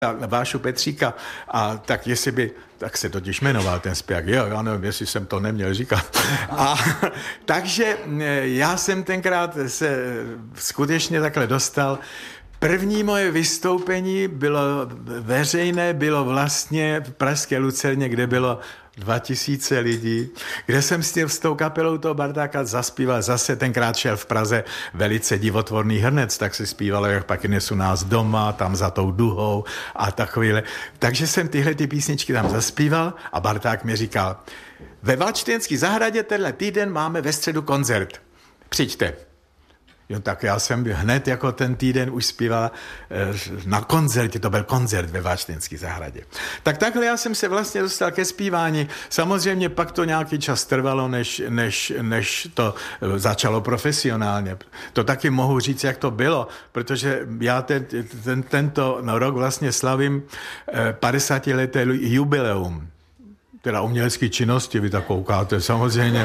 Vášu Petříka, a tak jestli by, tak se totiž jmenoval ten zpěvák, jo, já nevím, jestli jsem to neměl říkat. A takže já jsem tenkrát se skutečně takhle dostal. První moje vystoupení bylo veřejné, bylo vlastně v pražské Lucerně, kde bylo 2000 lidí, kde jsem s tou kapelou toho Bartáka zaspíval, zase tenkrát šel v Praze velice divotvorný hrnec, tak se zpívalo, jak pak nesu nás doma, tam za tou duhou a takovýhle. Takže jsem tyhle ty písničky tam zaspíval a Barták mi říkal, ve Valčtenské zahradě tenhle týden máme ve středu koncert, přijďte. Jo, tak já jsem hned jako ten týden už zpíval na koncertě, to byl koncert ve Valčtenské zahradě. Tak takhle já jsem se vlastně dostal ke zpívání. Samozřejmě pak to nějaký čas trvalo, než to začalo profesionálně. To taky mohu říct, jak to bylo, protože já tento rok vlastně slavím 50leté jubileum. Teda umělecké činnosti, vy tak koukáte, samozřejmě.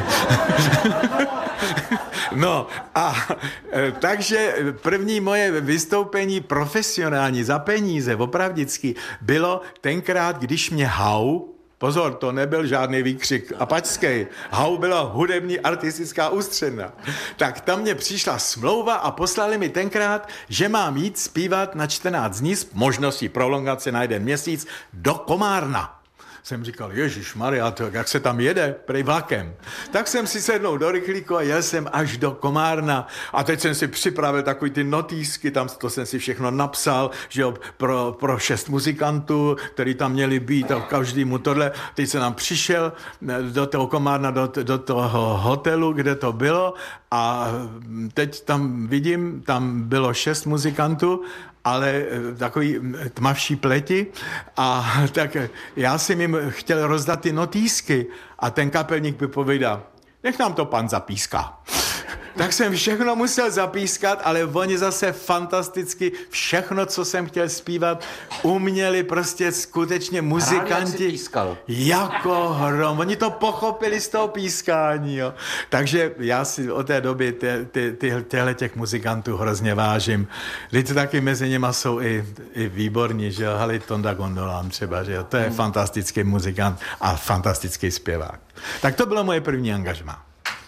No a takže první moje vystoupení profesionální za peníze, opravdicky, bylo tenkrát, když mě Hau, pozor, to nebyl žádný výkřik apačský, Hau byla hudební artistická ústředna, tak tam mě přišla smlouva a poslali mi tenkrát, že mám jít zpívat na 14 dní s možností prolongace na 1 měsíc do Komárna. Jsem říkal, ježišmarja, jak se tam jede, prej vlakem. Tak jsem si sednul do rychlíku a jel jsem až do Komárna. A teď jsem si připravil takový ty notýsky, tam to jsem si všechno napsal, že jo, pro 6 muzikantů, který tam měli být a každému tohle. Teď jsem nám přišel do toho Komárna, do toho hotelu, kde to bylo a teď tam vidím, tam bylo 6 muzikantů, ale takový tmavší pleti a tak já jsem jim chtěl rozdat ty notýsky a ten kapelník by povídal, nech nám to pan zapíská. Tak jsem všechno musel zapískat, ale oni zase fantasticky všechno, co jsem chtěl zpívat, uměli prostě skutečně muzikanti jako hrom. Oni to pochopili z toho pískání. Jo. Takže já si od té doby těch muzikantů hrozně vážím. Lidi taky mezi nimi jsou i výborní, že jo, Halit Tonda Gondolán třeba, že jo, to je fantastický muzikant a fantastický zpěvák. Tak to bylo moje první angažmá.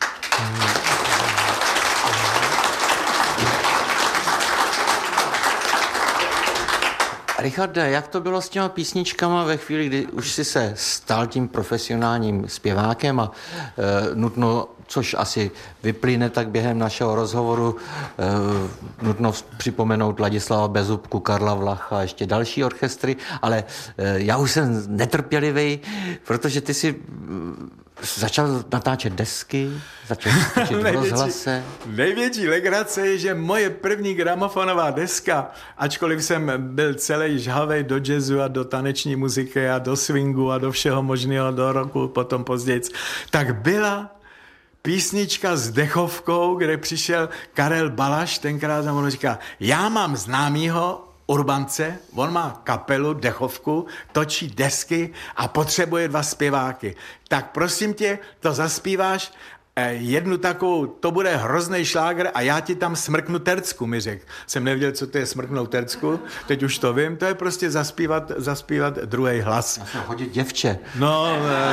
Richarde, jak to bylo s těma písničkama ve chvíli, kdy už si se stal tím profesionálním zpěvákem a nutno, což asi vyplyne tak během našeho rozhovoru, nutno připomenout Ladislava Bezubku, Karla Vlacha a ještě další orchestry, ale já už jsem netrpělivý, protože ty si začal natáčet desky, začal natáčet v rozhlase. Největší legrace je, že moje první gramofonová deska, ačkoliv jsem byl celý žhavej do jazzu a do taneční muziky a do swingu a do všeho možného, do roku, potom později, tak byla písnička s dechovkou, kde přišel Karel Balaš, tenkrát a on říká, já mám známýho Urbance, on má kapelu, dechovku, točí desky a potřebuje 2 zpěváky. Tak prosím tě, to zaspíváš, jednu takovou, to bude hrozný šlágr a já ti tam smrknu tercku, mi řekl. Jsem nevěděl, co to je smrknout tercku, teď už to vím, to je prostě zaspívat druhý hlas. Já jsem hodit děvče. No,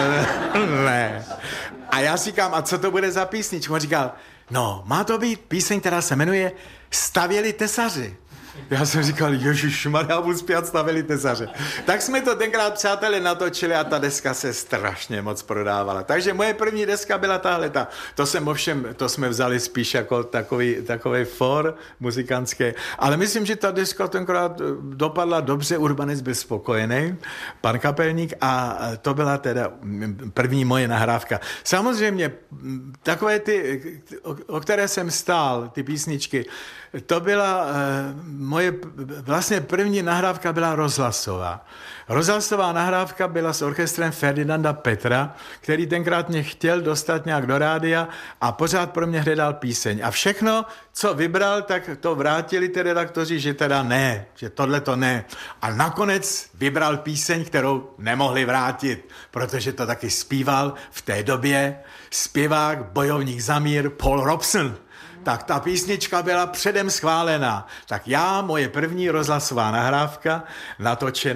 ne. A já říkám, a co to bude za písničku? On říkal, no, má to být píseň, která se jmenuje Stavěli tesaři. Já jsem říkal, ježišmarja, budu zpívat Stavěli tesaře. Tak jsme to tenkrát, přátelé, natočili a ta deska se strašně moc prodávala. Takže moje první deska byla tahleta. To jsme vzali spíš jako takový for muzikantský. Ale myslím, že ta deska tenkrát dopadla dobře, Urbanec byl spokojený, pan kapelník, a to byla teda první moje nahrávka. Samozřejmě takové ty, o které jsem stál, ty písničky, to byla moje vlastně první nahrávka byla rozhlasová. Rozhlasová nahrávka byla s orchestrem Ferdinanda Petra, který tenkrát mě chtěl dostat nějak do rádia a pořád pro mě hledal píseň. A všechno, co vybral, tak to vrátili ty redaktoři, že teda ne, že tohle to ne. A nakonec vybral píseň, kterou nemohli vrátit, protože to taky zpíval v té době zpěvák, bojovník za mír Paul Robson. tak ta písnička byla předem schválená. Tak moje první rozhlasová nahrávka natočená